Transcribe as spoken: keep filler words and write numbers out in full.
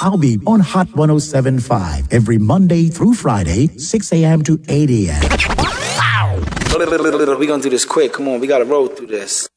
I'll be on Hot one oh seven point five every Monday through Friday, six a.m. to eight a.m. We're going to do this quick. Come on, we got to roll through this.